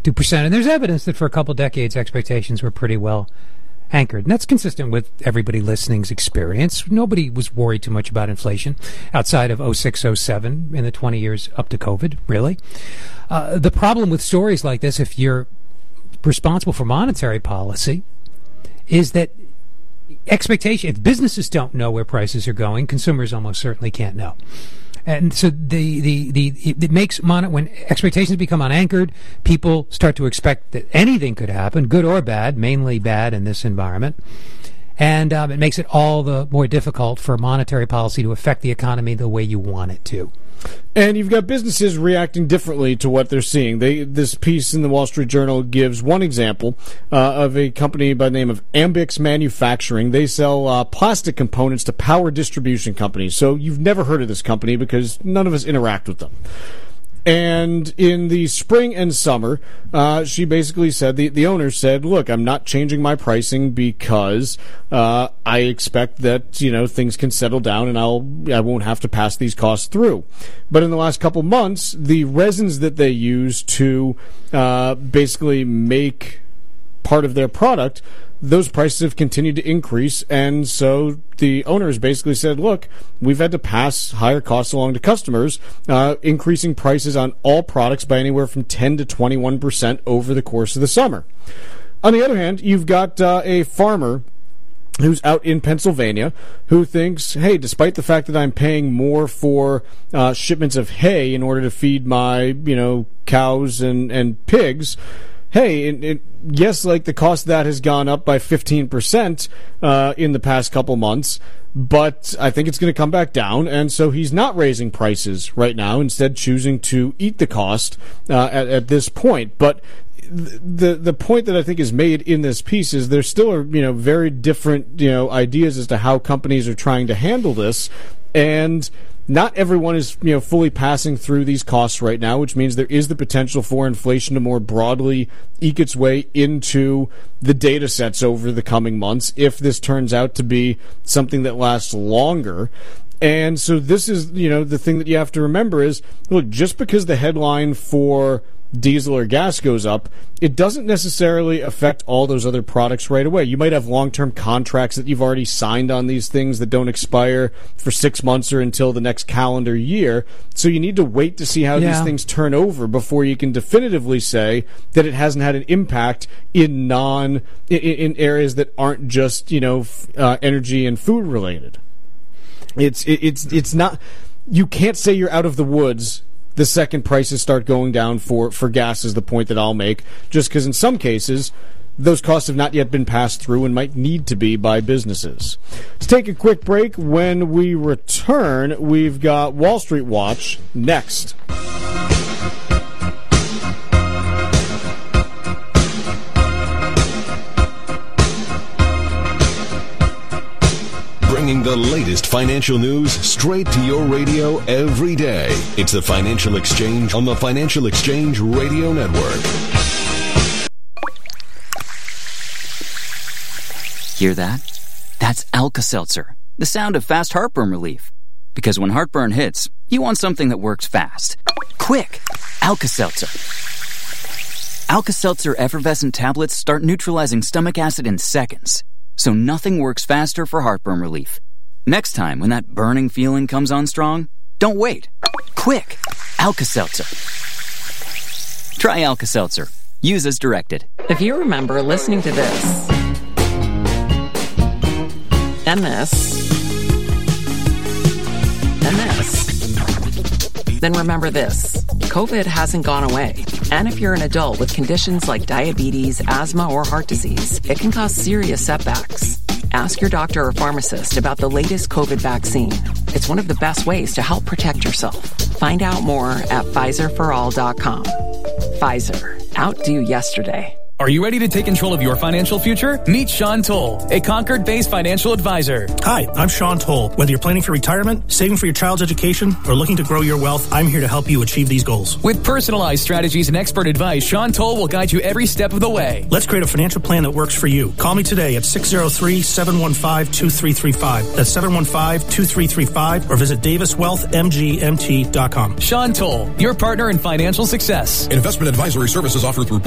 2%. And there's evidence that for a couple decades, expectations were pretty well anchored. And that's consistent with everybody listening's experience. Nobody was worried too much about inflation outside of 06, 07 in the 20 years up to COVID, really. The problem with stories like this, if you're responsible for monetary policy, is that if businesses don't know where prices are going, consumers almost certainly can't know. And so it makes when expectations become unanchored, people start to expect that anything could happen, good or bad, mainly bad in this environment. And it makes it all the more difficult for monetary policy to affect the economy the way you want it to. And you've got businesses reacting differently to what they're seeing. This piece in the Wall Street Journal gives one example of a company by the name of Ambix Manufacturing. They sell plastic components to power distribution companies. So you've never heard of this company because none of us interact with them. And in the spring and summer, she basically said, the owner said, look, I'm not changing my pricing because I expect that, things can settle down and I won't have to pass these costs through. But in the last couple months, the resins that they use to basically make part of their product, those prices have continued to increase, and so the owners basically said, look, we've had to pass higher costs along to customers, increasing prices on all products by anywhere from 10 to 21% over the course of the summer. On the other hand, you've got a farmer who's out in Pennsylvania who thinks, hey, despite the fact that I'm paying more for shipments of hay in order to feed my, cows and pigs, hey, yes, the cost of that has gone up by 15% in the past couple months, but I think it's going to come back down, and so he's not raising prices right now, instead choosing to eat the cost at this point. But the point that I think is made in this piece is there still are very different ideas as to how companies are trying to handle this, and not everyone is fully passing through these costs right now, which means there is the potential for inflation to more broadly eke its way into the data sets over the coming months if this turns out to be something that lasts longer. And so this is, the thing that you have to remember is, look, just because the headline for diesel or gas goes up, it doesn't necessarily affect all those other products right away. You might have long-term contracts that you've already signed on these things that don't expire for 6 months or until the next calendar year. So you need to wait to see how these things turn over before you can definitively say that it hasn't had an impact in areas that aren't just, energy and food related. It's not, you can't say you're out of the woods the second prices start going down for gas, is the point that I'll make, just because in some cases those costs have not yet been passed through and might need to be by businesses. Let's take a quick break. When we return, we've got Wall Street Watch next. Bringing the latest financial news straight to your radio every day. It's the Financial Exchange on the Financial Exchange Radio Network. Hear that? That's Alka-Seltzer, the sound of fast heartburn relief. Because when heartburn hits, you want something that works fast. Quick! Alka-Seltzer. Alka-Seltzer effervescent tablets start neutralizing stomach acid in seconds. So nothing works faster for heartburn relief. Next time, when that burning feeling comes on strong, don't wait. Quick! Alka-Seltzer. Try Alka-Seltzer. Use as directed. If you remember listening to this, and this, and this, then remember this. COVID hasn't gone away. And if you're an adult with conditions like diabetes, asthma, or heart disease, it can cause serious setbacks. Ask your doctor or pharmacist about the latest COVID vaccine. It's one of the best ways to help protect yourself. Find out more at PfizerForAll.com. Pfizer. Outdo yesterday. Are you ready to take control of your financial future? Meet Sean Toll, a Concord-based financial advisor. Hi, I'm Sean Toll. Whether you're planning for retirement, saving for your child's education, or looking to grow your wealth, I'm here to help you achieve these goals. With personalized strategies and expert advice, Sean Toll will guide you every step of the way. Let's create a financial plan that works for you. Call me today at 603-715-2335. That's 715-2335, or visit DavisWealthMGMT.com. Sean Toll, your partner in financial success. Investment advisory services offered through